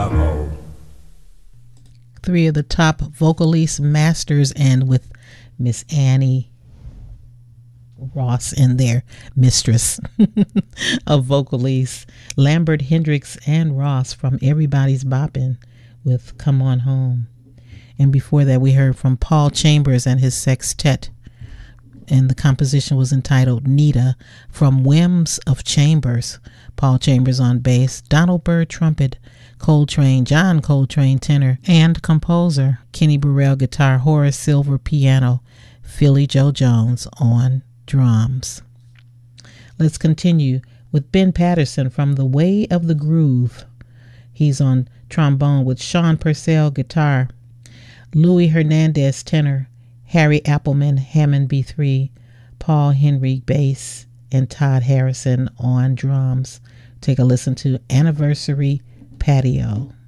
Chicago. Three of the top vocalist masters, and with Miss Annie Ross in there, mistress of vocalists, Lambert, Hendricks, and Ross from Everybody's Boppin' with Come On Home. And before that, we heard from Paul Chambers and his sextet, and the composition was entitled Nita from Whims of Chambers. Paul Chambers on bass, Donald Byrd trumpet, John Coltrane tenor and composer, Kenny Burrell guitar, Horace Silver piano, Philly Joe Jones on drums. Let's continue with Ben Patterson from The Way of the Groove. He's on trombone with Sean Purcell guitar, Louis Hernandez tenor, Harry Appleman Hammond B3, Paul Henry bass, and Todd Harrison on drums. Take a listen to Anniversary Patio.